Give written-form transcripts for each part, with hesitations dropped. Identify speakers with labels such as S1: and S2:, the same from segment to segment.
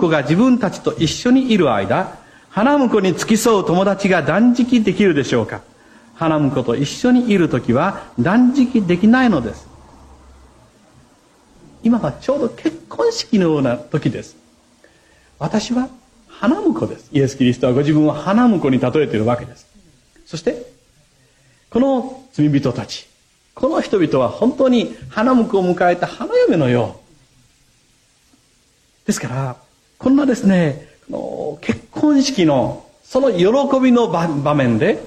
S1: 婿が自分たちと一緒にいる間、花婿に付き添う友達が断食できるでしょうか。花婿と一緒にいるときは断食できないのです。今はちょうど結婚式のような時です。私は花婿です。イエス・キリストはご自分を花婿に例えているわけです。そしてこの罪人たち、この人々は本当に花婿を迎えた花嫁のようですから、こんなですね、結婚式のその喜びの場面で、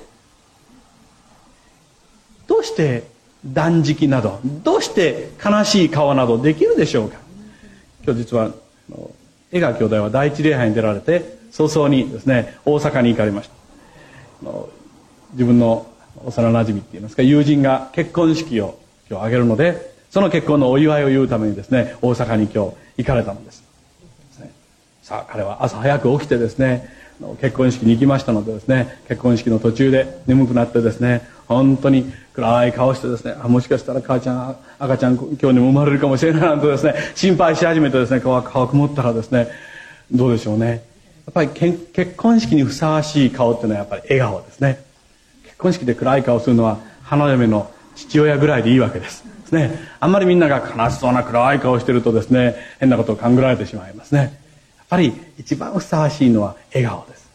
S1: どうして断食など、どうして悲しい顔などできるでしょうか。今日実は江川兄弟は第一礼拝に出られて、早々にですね、大阪に行かれました。自分の幼なじみって言いますか、友人が結婚式を今日挙げるので、その結婚のお祝いを言うためにですね、大阪に今日行かれたのです。さあ彼は朝早く起きてですね、結婚式に行きましたのでですね、結婚式の途中で眠くなってですね、本当に暗い顔してですね、もしかしたら赤ちゃん今日にも生まれるかもしれないなんてですね、心配し始めてですね、顔曇ったらですね、どうでしょうね、やっぱり結婚式にふさわしい顔っていうのはやっぱり笑顔ですね。結婚式で暗い顔するのは花嫁の父親ぐらいでいいわけですね。あんまりみんなが悲しそうな暗い顔してるとですね、変なことを勘ぐられてしまいますね。やっぱり一番ふさわしいのは笑顔です。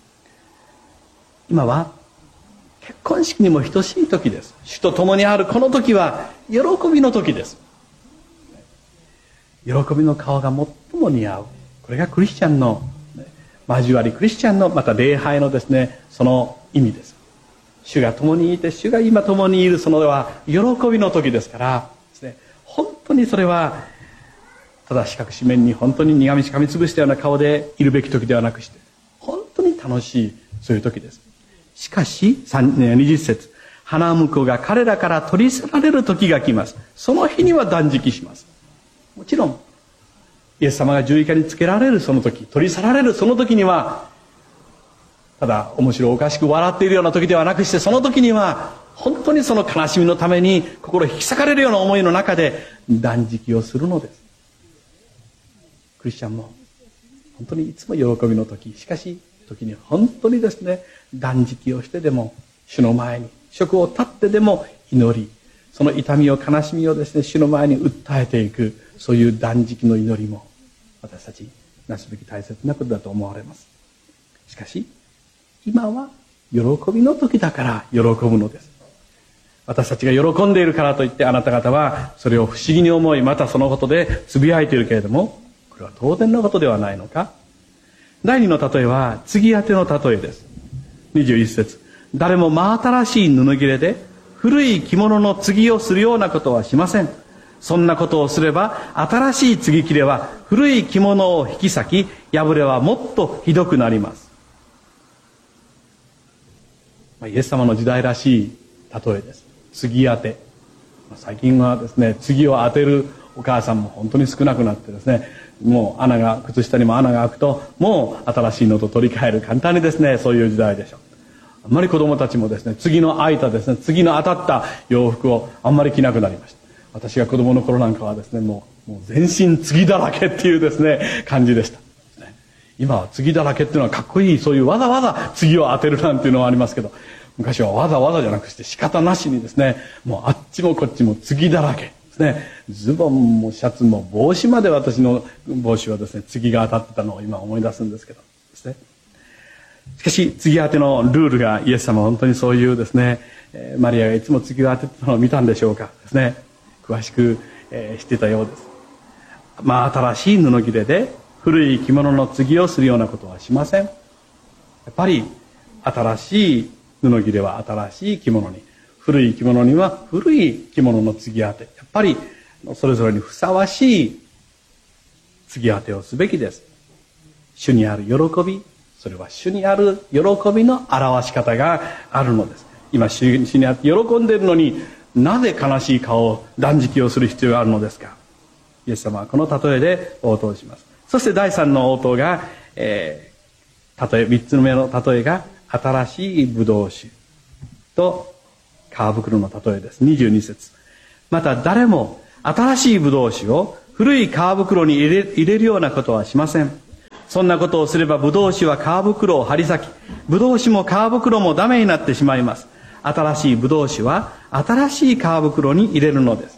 S1: 今は結婚式にも等しい時です。主と共にあるこの時は喜びの時です。喜びの顔が最も似合う、これがクリスチャンの交わり、クリスチャンのまた礼拝のですね、その意味です。主が共にいて、主が今共にいる、そのは喜びの時ですからですね、本当にそれはただ四角四面に本当に苦みしかみつぶしたような顔でいるべき時ではなくして、本当に楽しい、そういう時です。しかし20節、花婿が彼らから取り去られる時が来ます。その日には断食します。もちろんイエス様が十字架につけられるその時、取り去られるその時には、ただ面白おかしく笑っているような時ではなくして、その時には本当にその悲しみのために心引き裂かれるような思いの中で断食をするのです。クリスチャンも本当にいつも喜びの時、しかし時に本当にですね、断食をしてでも主の前に職を立ってでも祈り、その痛みを悲しみをですね、主の前に訴えていく、そういう断食の祈りも私たちなすべき大切なことだと思われます。しかし今は喜びの時だから喜ぶのです。私たちが喜んでいるからといって、あなた方はそれを不思議に思い、またそのことでつぶやいているけれども、これは当然のことではないのか。第二の例えは継ぎ当ての例えです。21節、誰も真新しい布切れで古い着物の継ぎをするようなことはしません。そんなことをすれば、新しい継ぎ切れは古い着物を引き裂き、破れはもっとひどくなります。イエス様の時代らしい例えです。継ぎ当て。最近はですね、継ぎを当てるお母さんも本当に少なくなってですね、もう靴下にも穴が開くと、もう新しいのと取り替える、簡単にですね、そういう時代でしょう。あんまり子供たちもですね、継ぎの開いたですね、継ぎの当たった洋服をあんまり着なくなりました。私が子供の頃なんかはですね、もう全身継ぎだらけっていうですね、感じでした。今は継ぎだらけっていうのはかっこいい、そういうわざわざ継ぎを当てるなんていうのはありますけど、昔はわざわざじゃなくして仕方なしにですね、もうあっちもこっちも継ぎだらけですね。ズボンもシャツも帽子まで、私の帽子はですね、継ぎが当たってたのを今思い出すんですけどですね。しかし継ぎ当てのルールが、イエス様は本当にそういうですね、マリアがいつも継ぎを当ててたのを見たんでしょうかですね、詳しく、知ってたようです。新しい布切れで古い着物の継ぎをするようなことはしません。やっぱり新しい布切れは新しい着物に、古い着物には古い着物の継ぎ当て、やっぱりそれぞれにふさわしい継ぎ当てをすべきです。主にある喜び、それは主にある喜びの表し方があるのです。今主にあって喜んでいるのに、なぜ悲しい顔を、断食をする必要があるのですか。イエス様はこの例えで応答します。そして第三の応答が、3つ目の例えが新しいブドウ酒と皮袋の例えです。22節、また誰も新しいブドウ酒を古い皮袋に入れるようなことはしません。 そんなことをすればブドウ酒は皮袋を張り裂き、ブドウ酒も皮袋もダメになってしまいます。新しいブドウ酒は新しい皮袋に入れるのです。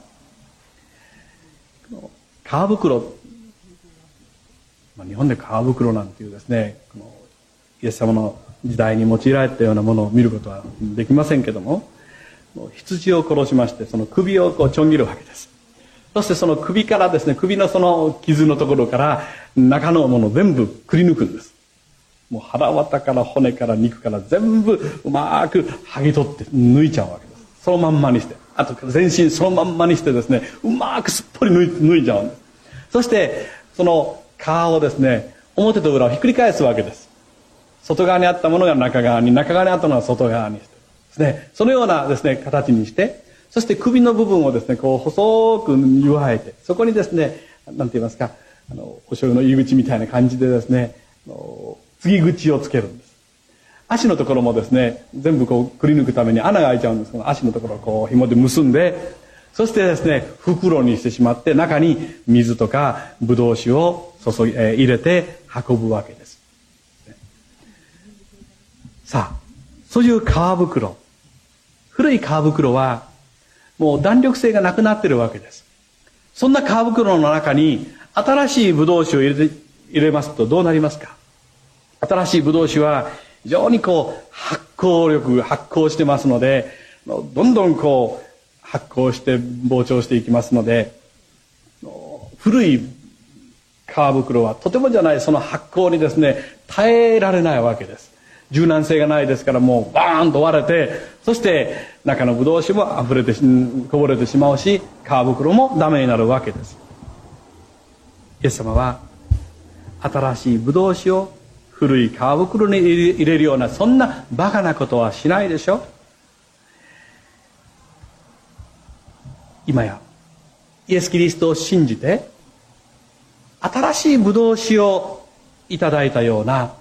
S1: 皮袋、日本で皮袋なんていうですね、イエス様の時代に用いられたようなものを見ることはできませんけども、羊を殺しましてその首をちょん切るわけです。そしてその首からですね、首のその傷のところから中のものを全部くり抜くんです。もう腹渡から骨から肉から全部うまく剥ぎ取って抜いちゃうわけです。そのまんまにして、あと全身そのまんまにしてですね、うまくすっぽり抜いちゃうんです。そしてその皮をですね、表と裏をひっくり返すわけです。外側にあったものが中側に、中側にあったものが外側にしてですね、そのようなですね形にして、そして首の部分をですねこう細く湯がいて、そこにですね、なんて言いますか、お醤油の入り口みたいな感じでですね、継ぎ口をつけるんです。足のところもですね、全部こうくり抜くために穴が開いちゃうんですけど、足のところをこう紐で結んで、そしてですね袋にしてしまって、中に水とかブドウ酒を入れて運ぶわけです。さあ、そういう皮袋、古い皮袋はもう弾力性がなくなっているわけです。そんな皮袋の中に新しいブドウ酒を入れますとどうなりますか。新しいブドウ酒は非常にこう発酵してますので、どんどんこう発酵して膨張していきますので、古い皮袋はとてもじゃないその発酵にですね耐えられないわけです。柔軟性がないですから、もうバーンと割れて、そして中のブドウ酒もこぼれてしまうし、皮袋もダメになるわけです。イエス様は新しいブドウ酒を古い皮袋に入れるような、そんなバカなことはしないでしょ。今やイエス・キリストを信じて新しいブドウ酒をいただいたような、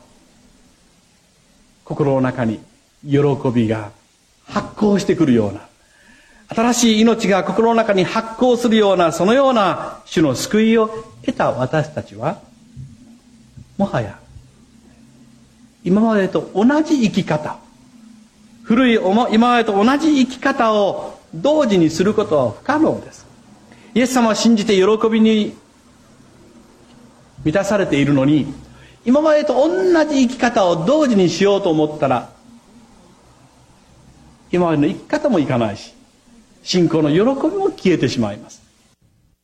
S1: 心の中に喜びが発酵してくるような、新しい命が心の中に発酵するような、そのような主の救いを得た私たちは、もはや今までと同じ生き方、今までと同じ生き方を同時にすることは不可能です。イエス様を信じて喜びに満たされているのに、今までと同じ生き方を同時にしようと思ったら、今までの生き方もいかないし、信仰の喜びも消えてしまいます。